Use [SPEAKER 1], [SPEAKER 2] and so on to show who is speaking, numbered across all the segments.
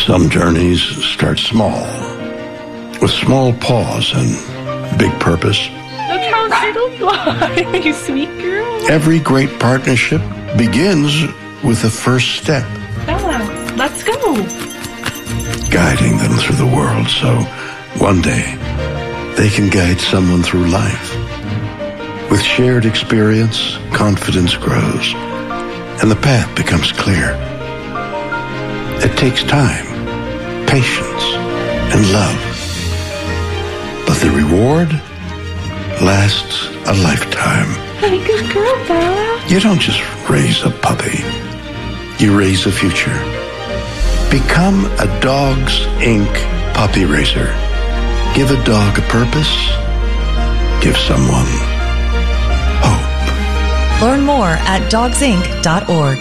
[SPEAKER 1] Some journeys start small, with small pause and big purpose.
[SPEAKER 2] You sweet girl.
[SPEAKER 1] Every great partnership begins with the first step.
[SPEAKER 2] Bella, let's go.
[SPEAKER 1] Guiding them through the world so one day they can guide someone through life. With shared experience, confidence grows, and the path becomes clear. It takes time, patience, and love. But the reward lasts a lifetime.
[SPEAKER 2] Hey, good girl, Bella.
[SPEAKER 1] You don't just raise a puppy. You raise a future. Become a Dogs Inc. puppy raiser. Give a dog a purpose. Give someone hope.
[SPEAKER 3] Learn more at dogsinc.org.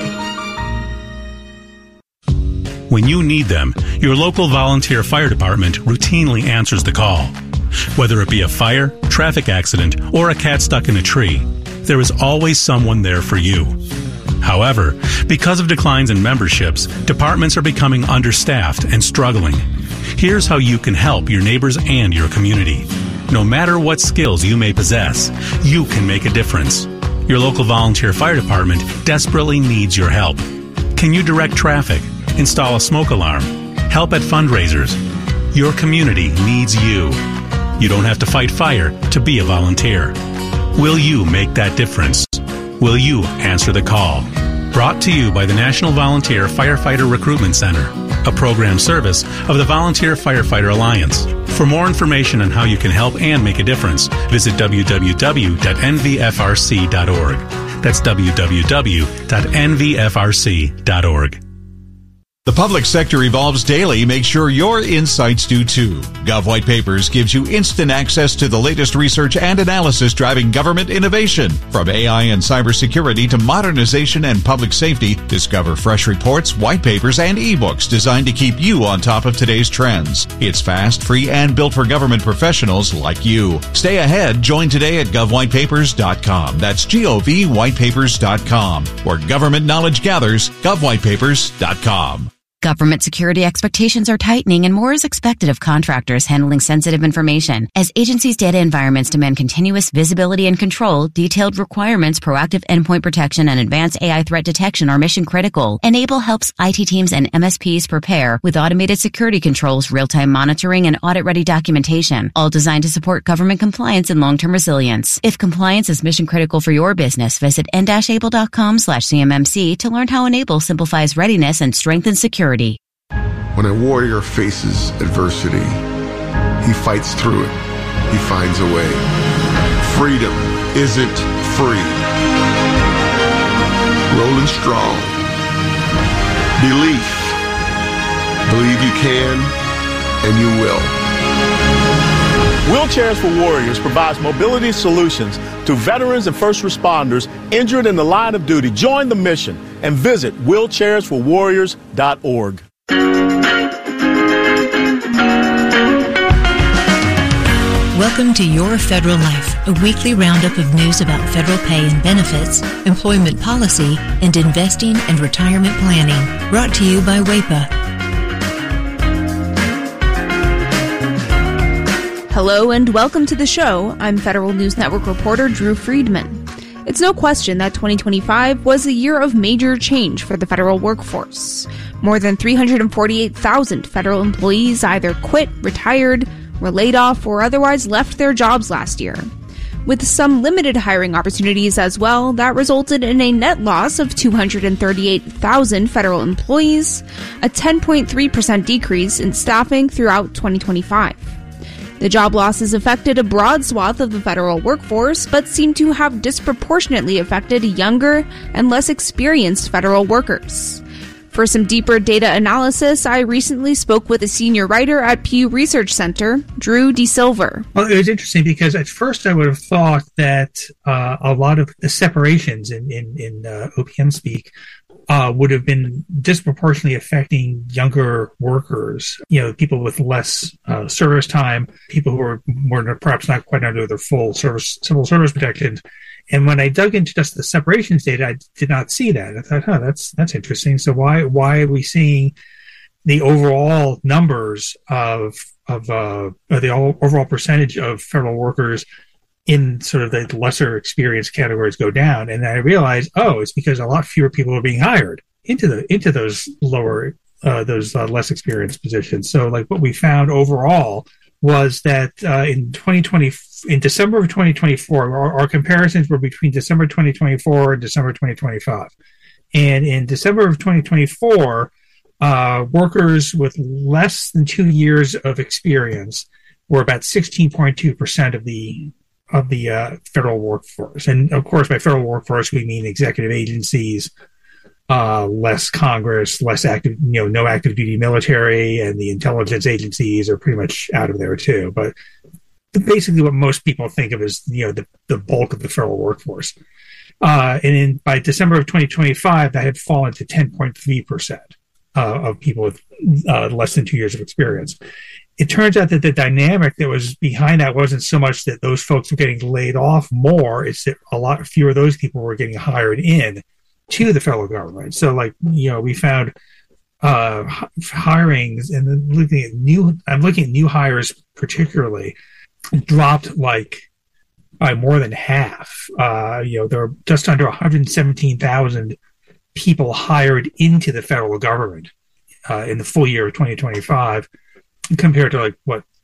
[SPEAKER 4] When you need them, your local volunteer fire department routinely answers the call. Whether it be a fire, traffic accident, or a cat stuck in a tree, there is always someone there for you. However, because of declines in memberships, departments are becoming understaffed and struggling. Here's how you can help your neighbors and your community. No matter what skills you may possess, you can make a difference. Your local volunteer fire department desperately needs your help. Can you direct traffic, install a smoke alarm, help at fundraisers? Your community needs you. You don't have to fight fire to be a volunteer. Will you make that difference? Will you answer the call? Brought to you by the National Volunteer Firefighter Recruitment Center, a program service of the Volunteer Firefighter Alliance. For more information on how you can help and make a difference, visit www.nvfrc.org. That's www.nvfrc.org.
[SPEAKER 5] The public sector evolves daily. Make sure your insights do too. Gov White Papers gives you instant access to the latest research and analysis driving government innovation. From AI and cybersecurity to modernization and public safety, discover fresh reports, white papers, and ebooks designed to keep you on top of today's trends. It's fast, free, and built for government professionals like you. Stay ahead. Join today at govwhitepapers.com. That's govwhitepapers.com. Where government knowledge gathers, govwhitepapers.com.
[SPEAKER 6] Government security expectations are tightening and more is expected of contractors handling sensitive information. As agencies' data environments demand continuous visibility and control, detailed requirements, proactive endpoint protection, and advanced AI threat detection are mission critical. Enable helps IT teams and MSPs prepare with automated security controls, real-time monitoring, and audit-ready documentation, all designed to support government compliance and long-term resilience. If compliance is mission critical for your business, visit n-able.com/CMMC to learn how Enable simplifies readiness and strengthens security.
[SPEAKER 7] When a warrior faces adversity, he fights through it. He finds a way. Freedom isn't free. Rolling strong. Belief. Believe you can, and you will.
[SPEAKER 8] Wheelchairs for Warriors provides mobility solutions to veterans and first responders injured in the line of duty. Join the mission and visit wheelchairsforwarriors.org.
[SPEAKER 9] Welcome to Your Federal Life, a weekly roundup of news about federal pay and benefits, employment policy, and investing and retirement planning. Brought to you by WAEPA.
[SPEAKER 10] Hello and welcome to the show. I'm Federal News Network reporter Drew Friedman. It's no question that 2025 was a year of major change for the federal workforce. More than 348,000 federal employees either quit, retired, were laid off, or otherwise left their jobs last year. With some limited hiring opportunities as well, that resulted in a net loss of 238,000 federal employees, a 10.3% decrease in staffing throughout 2025. The job losses affected a broad swath of the federal workforce, but seem to have disproportionately affected younger and less experienced federal workers. For some deeper data analysis, I recently spoke with a senior writer at Pew Research Center, Drew DeSilver.
[SPEAKER 11] Well, it was interesting because at first I would have thought that a lot of the separations in OPM speak would have been disproportionately affecting younger workers, people with less service time, people who were perhaps not quite under their full civil service protections. And when I dug into just the separations data, I did not see that. I thought, that's interesting. So why are we seeing the overall numbers of the overall percentage of federal workers in sort of the lesser experience categories go down. And I realized, it's because a lot fewer people are being hired into those lower, less experienced positions. So like what we found overall was that in December of 2024, our comparisons were between December 2024 and December 2025. And in December of 2024, workers with less than 2 years of experience were about 16.2% of the federal workforce. And of course, by federal workforce, we mean executive agencies, less Congress, less active, no active duty military, and the intelligence agencies are pretty much out of there too. But basically what most people think of as, the bulk of the federal workforce. And by December of 2025, that had fallen to 10.3% of people with less than 2 years of experience. It turns out that the dynamic that was behind that wasn't so much that those folks were getting laid off more, it's that a lot fewer of those people were getting hired in to the federal government. So we found hirings, and then I'm looking at new hires particularly, dropped by more than half. There were just under 117,000 people hired into the federal government in the full year of 2025, compared to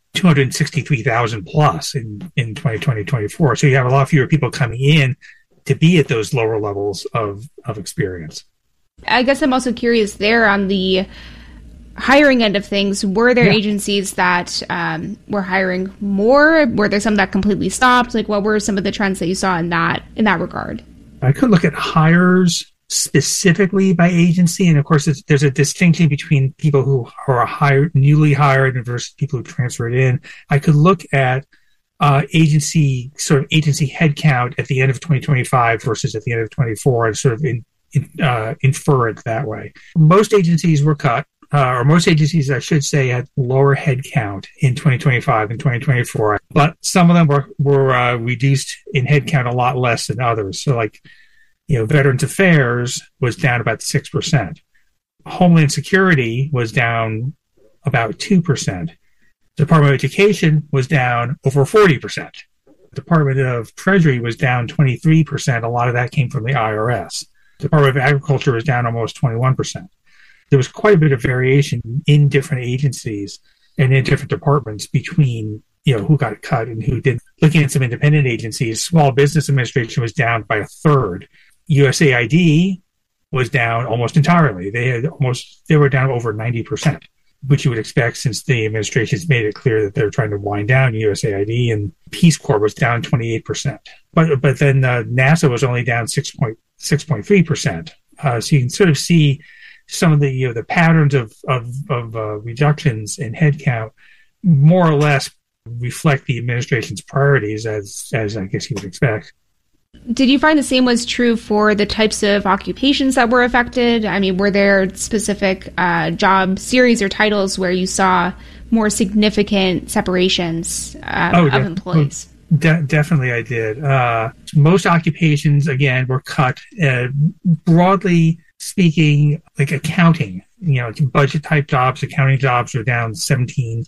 [SPEAKER 11] 263,000 plus in 2024. So you have a lot fewer people coming in to be at those lower levels of experience.
[SPEAKER 10] I guess I'm also curious there on the hiring end of things. Were there agencies that were hiring more? Were there some that completely stopped? What were some of the trends that you saw in that regard? I
[SPEAKER 11] could look at hires specifically by agency, and of course there's a distinction between people who are newly hired versus people who transferred in. I could look at agency headcount at the end of 2025 versus at the end of 24 and sort of infer it that way. Most agencies were cut, or most agencies, I should say, had lower headcount in 2025 and 2024, but some of them were reduced in headcount a lot less than others. So Veterans Affairs was down about 6%. Homeland Security was down about 2%. Department of Education was down over 40%. Department of Treasury was down 23%. A lot of that came from the IRS. Department of Agriculture was down almost 21%. There was quite a bit of variation in different agencies and in different departments between who got cut and who didn't. Looking at some independent agencies, Small Business Administration was down by a third. USAID was down almost entirely. They were down over 90%, which you would expect since the administration's made it clear that they're trying to wind down USAID, and Peace Corps was down 28%. But then NASA was only down 6.3%. So you can sort of see some of the patterns of reductions in headcount more or less reflect the administration's priorities, as I guess you would expect.
[SPEAKER 10] Did you find the same was true for the types of occupations that were affected? I mean, were there specific job series or titles where you saw more significant separations of employees?
[SPEAKER 11] Definitely I did. Most occupations, again, were cut. Broadly speaking, like accounting, budget type jobs, accounting jobs are down 17%.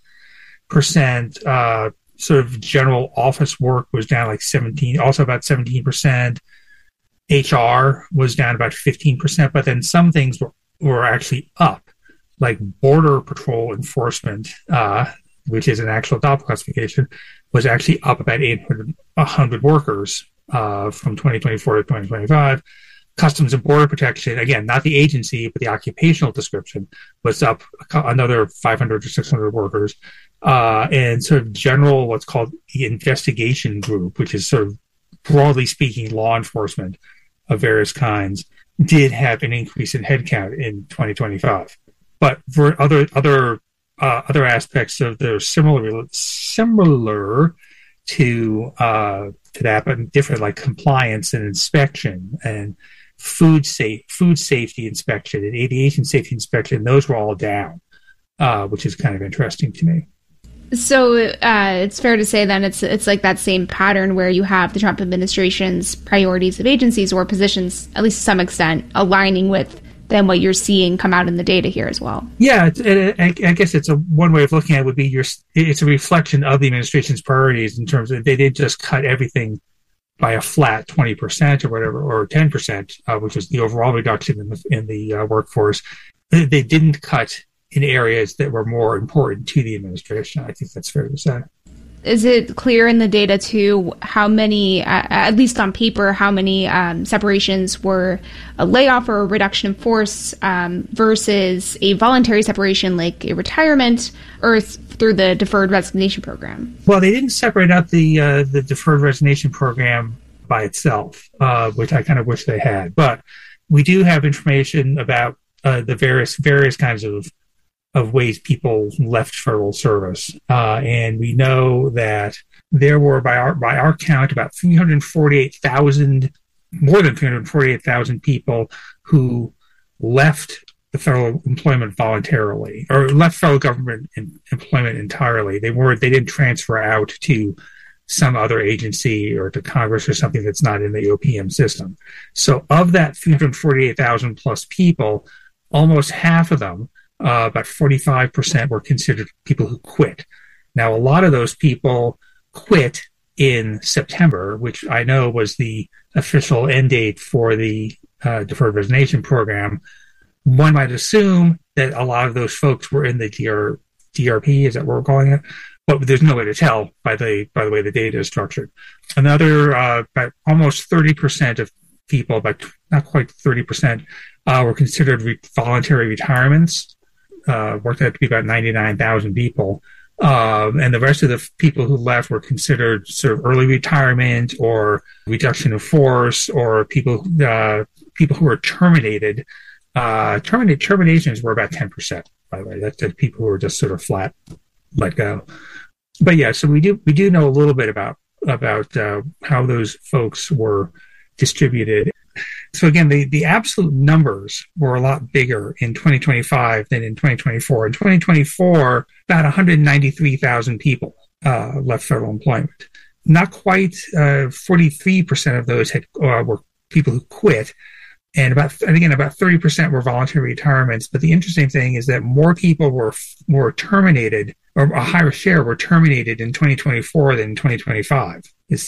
[SPEAKER 11] Sort of general office work was down about 17%. HR was down about 15%, but then some things were actually up, like Border Patrol enforcement, which is an actual job classification, was actually up about 100 workers from 2024 to 2025. Customs and Border Protection, again, not the agency, but the occupational description, was up another 500 to 600 workers. And sort of general, what's called the investigation group, which is sort of broadly speaking law enforcement of various kinds, did have an increase in headcount in 2025. But for other aspects of they're similar to that, but different, like compliance and inspection and food safety inspection and aviation safety inspection, those were all down, which is kind of interesting to me.
[SPEAKER 10] So it's fair to say then it's like that same pattern where you have the Trump administration's priorities of agencies or positions, at least to some extent, aligning with than what you're seeing come out in the data here as well.
[SPEAKER 11] Yeah, I guess it's one way of looking at it would be it's a reflection of the administration's priorities in terms of they did just cut everything by a flat 20% or whatever, or 10%, which was the overall reduction in the workforce. They didn't cut in areas that were more important to the administration. I think that's fair to say.
[SPEAKER 10] Is it clear in the data, too, how many, at least on paper, how many separations were a layoff or a reduction in force versus a voluntary separation like a retirement or through the deferred resignation program?
[SPEAKER 11] Well, they didn't separate out the deferred resignation program by itself, which I kind of wish they had. But we do have information about the various kinds of ways people left federal service. And we know that there were, by our count, about more than 348,000 people who left the federal employment voluntarily, or left federal government employment entirely. They didn't transfer out to some other agency or to Congress or something that's not in the OPM system. So of that 348,000 plus people, almost half of them, about 45%, were considered people who quit. Now, a lot of those people quit in September, which I know was the official end date for the deferred resignation program. One might assume that a lot of those folks were in the DRP, is that what we're calling it? But there's no way to tell by the way the data is structured. Another, about almost 30% of people, but not quite 30%, were considered voluntary retirements. Worked out to be about 99,000 people. And the rest of the people who left were considered sort of early retirement or reduction of force, or people who were terminated. Terminations were about 10%, by the way. That's people who were just sort of flat let go. But yeah, so we do know a little bit about how those folks were distributed. So again, the absolute numbers were a lot bigger in 2025 than in 2024. In 2024, about 193,000 people left federal employment. Not quite 43% of those were people who quit, and about 30% were voluntary retirements. But the interesting thing is that more people were terminated, or a higher share were terminated in 2024 than in 2025. It's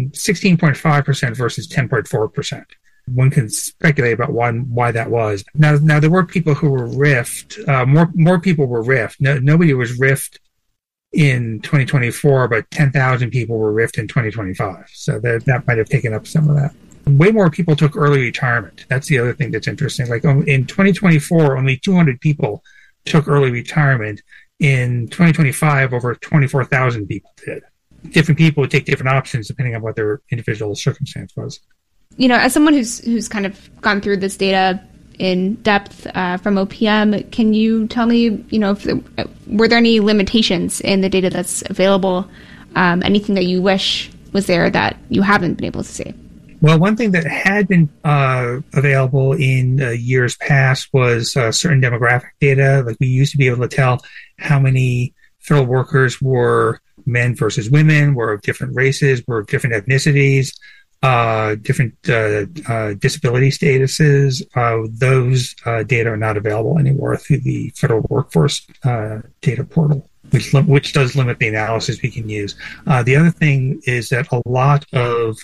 [SPEAKER 11] 16.5% versus 10.4%. One can speculate about why that was. Now there were people who were riffed. More people were riffed. Nobody was riffed in 2024, but 10,000 people were riffed in 2025. So that might have taken up some of that. Way more people took early retirement. That's the other thing that's interesting. Like in 2024, only 200 people took early retirement. In 2025, over 24,000 people did. Different people would take different options depending on what their individual circumstance was.
[SPEAKER 10] You know, as someone who's kind of gone through this data in depth from OPM, can you tell me, were there any limitations in the data that's available? Anything that you wish was there that you haven't been able to see?
[SPEAKER 11] Well, one thing that had been available in years past was certain demographic data. Like we used to be able to tell how many federal workers were men versus women, were of different races, were of different ethnicities, different disability statuses. Those data are not available anymore through the federal workforce data portal, which does limit the analysis we can use. The other thing is that a lot of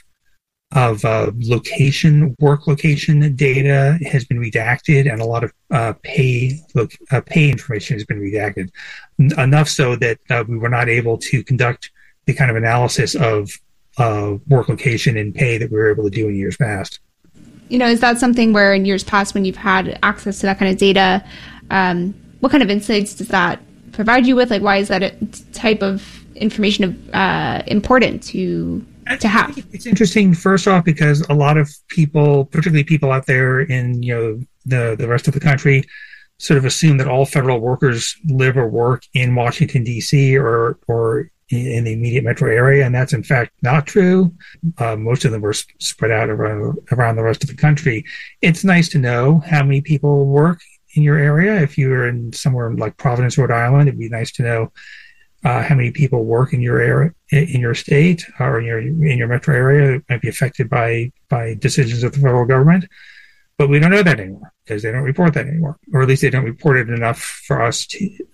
[SPEAKER 11] work location data has been redacted, and a lot of pay information has been redacted, enough so that we were not able to conduct the kind of analysis of work location and pay that we were able to do in years past.
[SPEAKER 10] Is that something where in years past, when you've had access to that kind of data, what kind of insights does that provide you with? Like, why is that a type of information important to have?
[SPEAKER 11] It's interesting, first off, because a lot of people, particularly people out there in the rest of the country, sort of assume that all federal workers live or work in Washington, D.C. or in the immediate metro area, and that's in fact not true. Most of them were spread out around the rest of the country. It's nice to know how many people work in your area. If you're in somewhere like Providence, Rhode Island, it'd be nice to know how many people work in your area, in your state, or in your metro area that might be affected by decisions of the federal government. But we don't know that anymore because they don't report that anymore, or at least they don't report it enough for us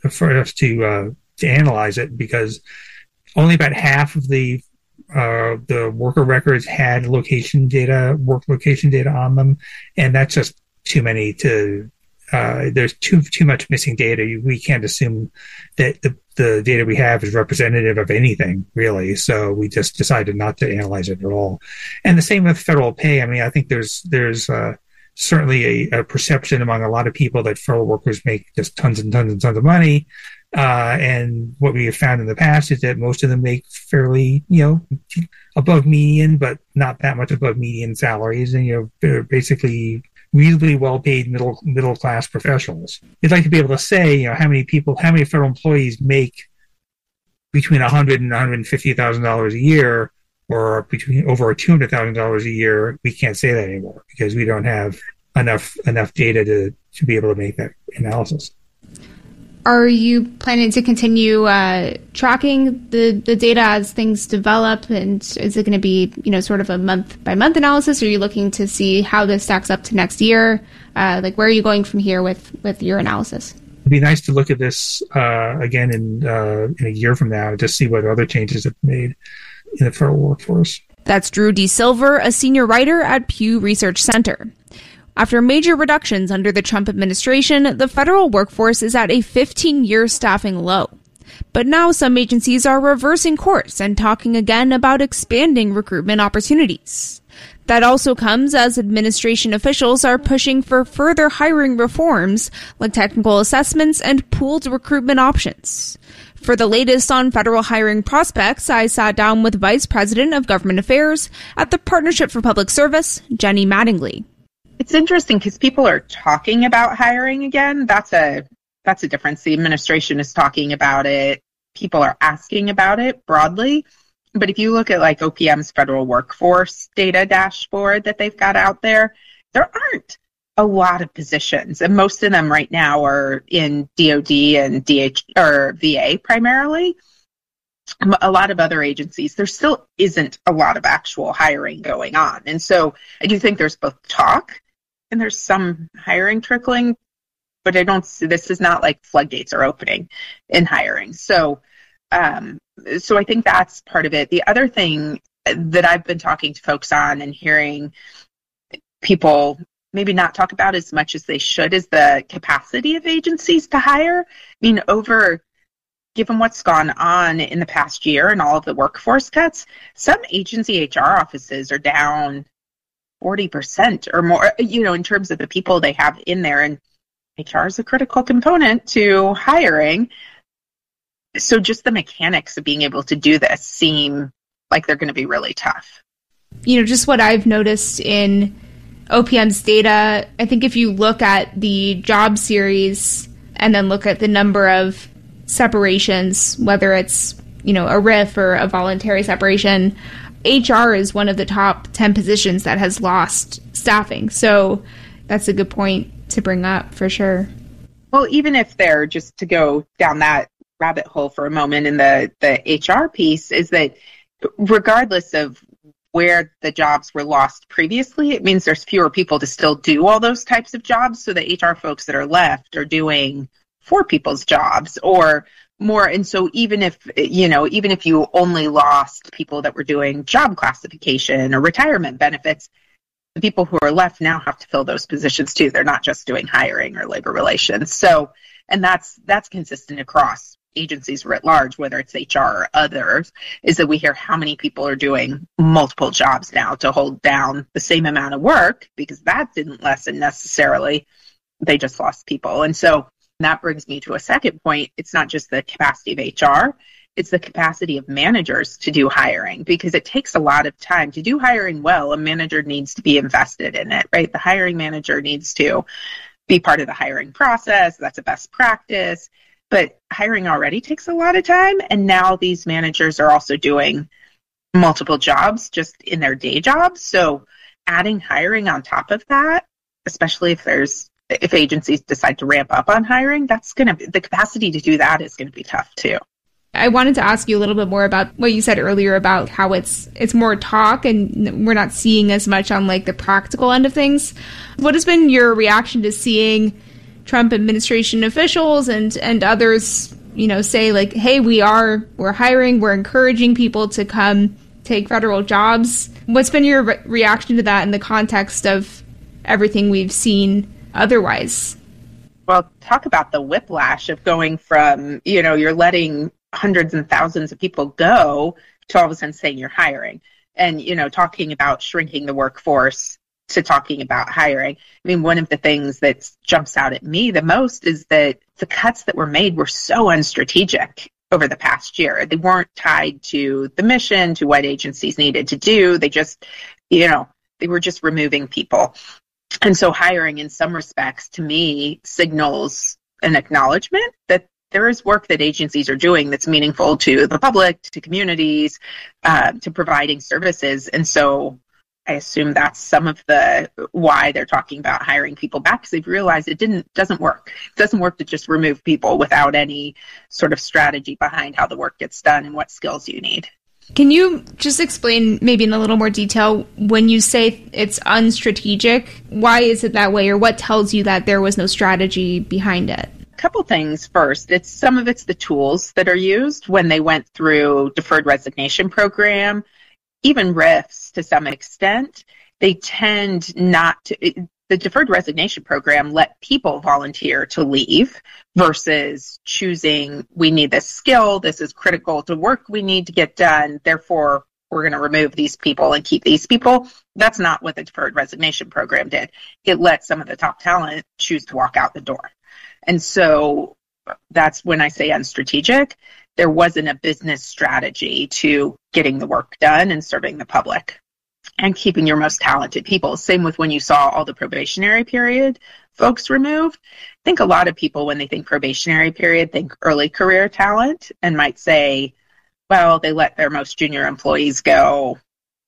[SPEAKER 11] to analyze it, because only about half of the worker records had work location data on them, and that's just too many to. There's too much missing data. We can't assume that the data we have is representative of anything, really. So we just decided not to analyze it at all. And the same with federal pay. I mean, I think there's certainly a perception among a lot of people that federal workers make just tons and tons and tons of money. And what we have found in the past is that most of them make fairly, above median, but not that much above median salaries. And, they're basically reasonably well-paid middle class professionals. You'd like to be able to say, how many federal employees make between $100,000 and $150,000 a year, or between over $200,000 a year. We can't say that anymore because we don't have enough data to be able to make that analysis.
[SPEAKER 10] Are you planning to continue tracking the data as things develop? And is it going to be, sort of a month-by-month analysis? Or are you looking to see how this stacks up to next year? Where are you going from here with your analysis?
[SPEAKER 11] It'd be nice to look at this again in a year from now to see what other changes have made in the federal workforce.
[SPEAKER 10] That's Drew D. Silver, a senior writer at Pew Research Center. After major reductions under the Trump administration, the federal workforce is at a 15-year staffing low. But now some agencies are reversing course and talking again about expanding recruitment opportunities. That also comes as administration officials are pushing for further hiring reforms, like technical assessments and pooled recruitment options. For the latest on federal hiring prospects, I sat down with Vice President of Government Affairs at the Partnership for Public Service, Jenny Mattingly.
[SPEAKER 12] It's interesting because people are talking about hiring again. That's a difference. The administration is talking about it. People are asking about it broadly. But if you look at like OPM's federal workforce data dashboard that they've got out there aren't a lot of positions. And most of them right now are in DOD and VA primarily. A lot of other agencies, there still isn't a lot of actual hiring going on. And so I do think there's both talk and there's some hiring trickling, but this is not like floodgates are opening in hiring. So I think that's part of it. The other thing that I've been talking to folks on and hearing people maybe not talk about as much as they should is the capacity of agencies to hire. I mean, given what's gone on in the past year and all of the workforce cuts, some agency HR offices are down 40% or more, in terms of the people they have in there. And HR is a critical component to hiring. So just the mechanics of being able to do this seem like they're going to be really tough.
[SPEAKER 10] Just what I've noticed in OPM's data, I think if you look at the job series and then look at the number of separations, whether it's, a RIF or a voluntary separation, HR is one of the top 10 positions that has lost staffing. So that's a good point to bring up for sure.
[SPEAKER 12] Well, even if they're, just to go down that rabbit hole for a moment in the HR piece, is that regardless of where the jobs were lost previously, it means there's fewer people to still do all those types of jobs. So the HR folks that are left are doing 4 people's jobs or more. And so even if you only lost people that were doing job classification or retirement benefits, the people who are left now have to fill those positions too. They're not just doing hiring or labor relations. So, and that's consistent across agencies writ large, whether it's HR or others, is that we hear how many people are doing multiple jobs now to hold down the same amount of work, because that didn't lessen necessarily. They just lost people. And so that brings me to a second point. It's not just the capacity of HR, it's the capacity of managers to do hiring, because it takes a lot of time to do hiring well. A manager needs to be invested in it, right? The hiring manager needs to be part of the hiring process. That's a best practice. But hiring already takes a lot of time. And now these managers are also doing multiple jobs just in their day jobs. So adding hiring on top of that, especially if agencies decide to ramp up on hiring, the capacity to do that is going to be tough too.
[SPEAKER 10] I wanted to ask you a little bit more about what you said earlier about how it's more talk and we're not seeing as much on like the practical end of things. What has been your reaction to seeing Trump administration officials and others, say like, hey, we're hiring, we're encouraging people to come take federal jobs? What's been your reaction to that in the context of everything we've seen otherwise?
[SPEAKER 12] Well, talk about the whiplash of going from, you're letting hundreds and thousands of people go to all of a sudden saying you're hiring and, talking about shrinking the workforce to talking about hiring. I mean, one of the things that jumps out at me the most is that the cuts that were made were so unstrategic over the past year. They weren't tied to the mission, to what agencies needed to do. They just, they were just removing people. And so hiring in some respects, to me, signals an acknowledgement that there is work that agencies are doing that's meaningful to the public, to communities, to providing services. And so I assume that's some of the why they're talking about hiring people back, because they've realized it doesn't work. It doesn't work to just remove people without any sort of strategy behind how the work gets done and what skills you need.
[SPEAKER 10] Can you just explain maybe in a little more detail when you say it's unstrategic, why is it that way, or what tells you that there was no strategy behind it?
[SPEAKER 12] Couple things. First, some of it's the tools that are used when they went through deferred resignation program, even RIFs to some extent. They tend not to. The deferred resignation program let people volunteer to leave versus choosing, we need this skill, this is critical to work we need to get done, therefore we're going to remove these people and keep these people. That's not what the deferred resignation program did. It let some of the top talent choose to walk out the door. And so that's when I say unstrategic. There wasn't a business strategy to getting the work done and serving the public and keeping your most talented people. Same with when you saw all the probationary period folks removed. I think a lot of people, when they think probationary period, think early career talent and might say, well, they let their most junior employees go.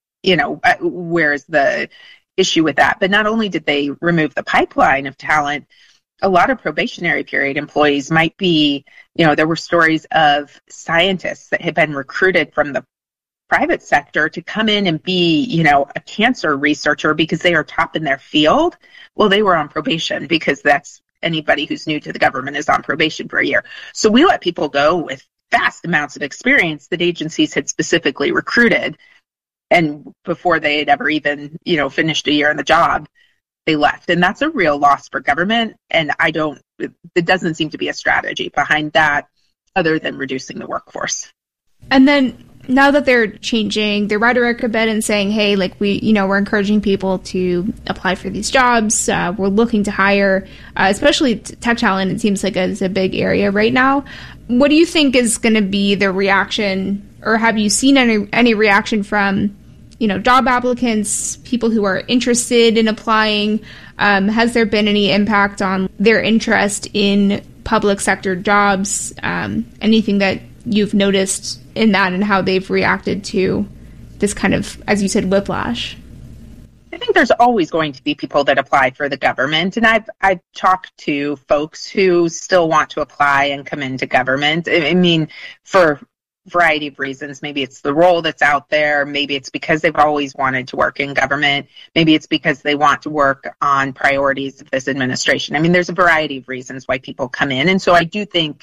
[SPEAKER 12] Where's the issue with that? But not only did they remove the pipeline of talent, a lot of probationary period employees might be, there were stories of scientists that had been recruited from the private sector to come in and be, a cancer researcher because they are top in their field. Well, they were on probation because that's anybody who's new to the government is on probation for a year. So we let people go with vast amounts of experience that agencies had specifically recruited. And before they had ever even, finished a year in the job, they left. And that's a real loss for government. And it doesn't seem to be a strategy behind that other than reducing the workforce.
[SPEAKER 10] And then now that they're changing their rhetoric a bit and saying, hey, like we're encouraging people to apply for these jobs. We're looking to hire, especially tech talent. It seems like it's a big area right now. What do you think is going to be the reaction, or have you seen any reaction from job applicants, people who are interested in applying? Has there been any impact on their interest in public sector jobs? Anything that you've noticed in that and how they've reacted to this kind of, as you said, whiplash?
[SPEAKER 12] I think there's always going to be people that apply for the government. And I've talked to folks who still want to apply and come into government. I mean, for variety of reasons. Maybe it's the role that's out there. Maybe it's because they've always wanted to work in government. Maybe it's because they want to work on priorities of this administration. I mean, there's a variety of reasons why people come in. And so I do think,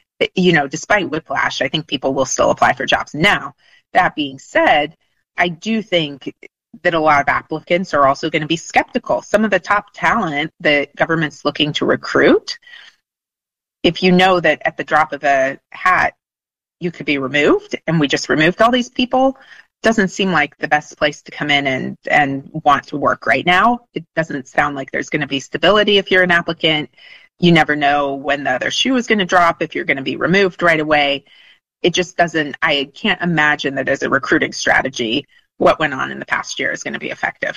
[SPEAKER 12] despite whiplash, I think people will still apply for jobs. Now, that being said, I do think that a lot of applicants are also going to be skeptical. Some of the top talent that government's looking to recruit, if you know that at the drop of a hat, you could be removed, and we just removed all these people, doesn't seem like the best place to come in and want to work right now. It doesn't sound like there's going to be stability if you're an applicant. You never know when the other shoe is going to drop, if you're going to be removed right away. It just doesn't, I can't imagine that as a recruiting strategy, what went on in the past year is going to be effective.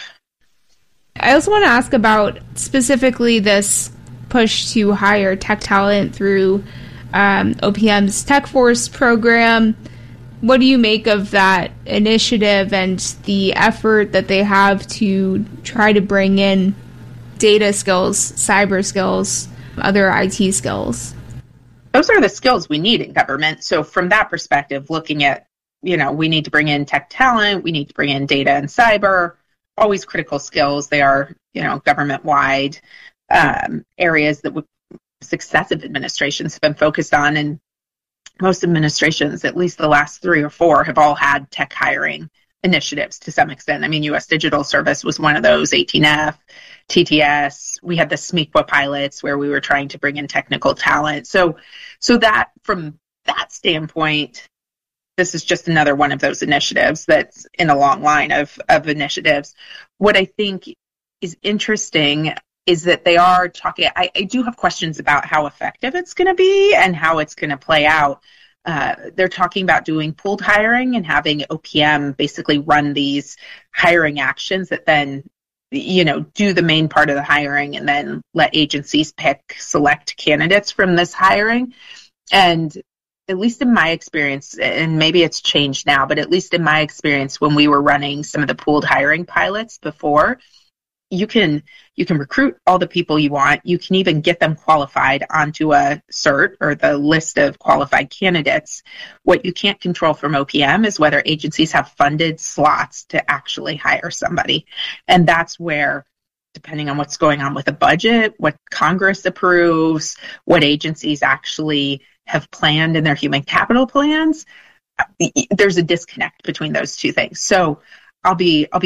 [SPEAKER 10] I also want to ask about specifically this push to hire tech talent through OPM's Tech Force program. What do you make of that initiative and the effort that they have to try to bring in data skills, cyber skills, other IT skills?
[SPEAKER 12] those are the skills we need in government. So from that perspective, looking at, we need to bring in tech talent, we need to bring in data and cyber, always critical skills. They are, government-wide areas that successive administrations have been focused on. And most administrations, at least the last 3 or 4, have all had tech hiring initiatives to some extent. I mean, U.S. Digital Service was one of those, 18F, TTS. We had the SMEQA pilots where we were trying to bring in technical talent. So that from that standpoint, this is just another one of those initiatives that's in a long line of initiatives. What I think is interesting is that they are talking, I do have questions about how effective it's going to be and how it's going to play out. They're talking about doing pooled hiring and having OPM basically run these hiring actions that then, do the main part of the hiring and then let agencies select candidates from this hiring. And at least in my experience, and maybe it's changed now, but at least in my experience, when we were running some of the pooled hiring pilots before, you can recruit all the people you want. You can even get them qualified onto a cert or the list of qualified candidates. What you can't control from OPM is whether agencies have funded slots to actually hire somebody. And that's where, depending on what's going on with the budget, what Congress approves, what agencies actually have planned in their human capital plans, there's a disconnect between those two things. So I'll be